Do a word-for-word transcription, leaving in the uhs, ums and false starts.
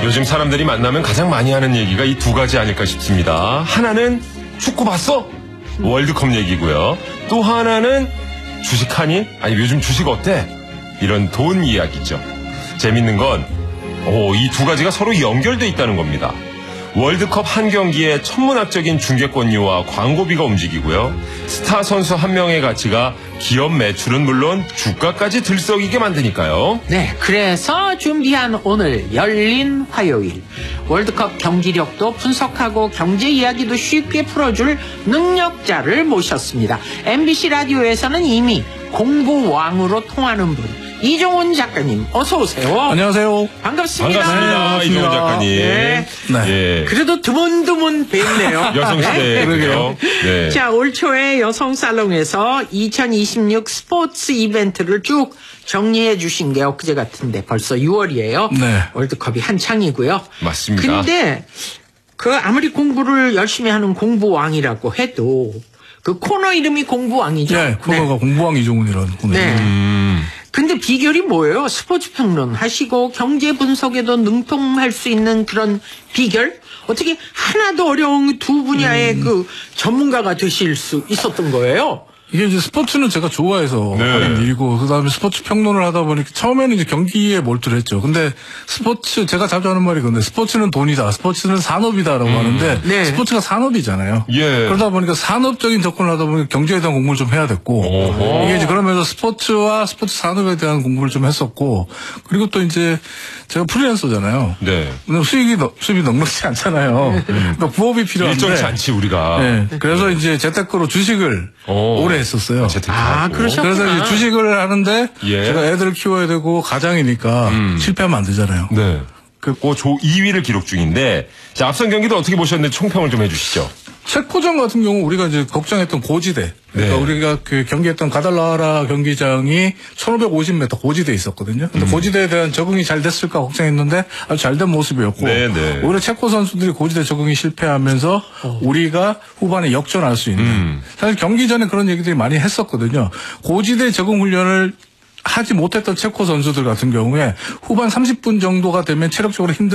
요즘 사람들이 만나면 가장 많이 하는 얘기가 이 두 가지 아닐까 싶습니다. 하나는 축구 봤어? 월드컵 얘기고요. 또 하나는 주식하니? 아니 요즘 주식 어때? 이런 돈 이야기죠. 재밌는 건 이 두 가지가 서로 연결돼 있다는 겁니다. 월드컵 한 경기에 천문학적인 중계권료와 광고비가 움직이고요. 스타 선수 한 명의 가치가 기업 매출은 물론 주가까지 들썩이게 만드니까요. 네, 그래서 준비한 오늘 열린 화요일. 월드컵 경기력도 분석하고 경제 이야기도 쉽게 풀어줄 능력자를 모셨습니다. 엠비씨 라디오에서는 이미 공부왕으로 통하는 분. 이종훈 작가님, 어서 오세요. 안녕하세요. 반갑습니다. 반갑습니다. 네, 이종훈 작가님. 네. 네. 예. 그래도 드문드문 뵙네요. 여성시대. 그러게요. 네. 자, 올 초에 여성살롱에서 이천이십육 스포츠 이벤트를 쭉 정리해 주신 게 엊그제 같은데 벌써 유월이에요. 네. 월드컵이 한창이고요. 맞습니다. 근데 그 아무리 공부를 열심히 하는 공부왕이라고 해도 그 코너 이름이 공부왕이죠. 네, 코너가 네. 공부왕 이종훈이라는 코너. 네. 음. 근데 비결이 뭐예요? 스포츠 평론 하시고 경제 분석에도 능통할 수 있는 그런 비결? 어떻게 하나도 어려운 두 분야의 음. 그 전문가가 되실 수 있었던 거예요? 이게 이제 스포츠는 제가 좋아해서 네. 하는 일이고, 그 다음에 스포츠 평론을 하다 보니까 처음에는 이제 경기에 몰두를 했죠. 근데 스포츠, 제가 자주 하는 말이 근데 스포츠는 돈이다. 스포츠는 산업이다라고 음. 하는데, 네. 스포츠가 산업이잖아요. 예. 그러다 보니까 산업적인 접근을 하다 보니까 경제에 대한 공부를 좀 해야 됐고, 오호. 이게 이제 그러면서 스포츠와 스포츠 산업에 대한 공부를 좀 했었고, 그리고 또 이제 제가 프리랜서잖아요. 네. 근데 수익이, 수입이 넉넉지 않잖아요. 그러니까 부업이 필요한데. 일정치 않지, 우리가. 네. 그래서 이제 재테크로 주식을 오. 오래 했었어요. 아, 그러셨구나. 그래서 이제 주식을 하는데 예. 제가 애들을 키워야 되고 가장이니까 음. 실패하면 안 되잖아요. 네. 그, 조 이 위를 기록 중인데, 자, 앞선 경기도 어떻게 보셨는지 총평을 좀 해주시죠. 체코전 같은 경우 우리가 이제 걱정했던 고지대. 그러니까 네. 우리가 그 경기했던 가달라라 경기장이 천오백오십 미터 고지대에 있었거든요. 근데 음. 고지대에 대한 적응이 잘 됐을까 걱정했는데 아주 잘 된 모습이었고. 네, 네. 오히려 체코 선수들이 고지대 적응이 실패하면서 어. 우리가 후반에 역전할 수 있는. 음. 사실 경기 전에 그런 얘기들이 많이 했었거든요. 고지대 적응 훈련을 하지 못했던 체코 선수들 같은 경우에 후반 삼십 분 정도가 되면 체력적으로 힘들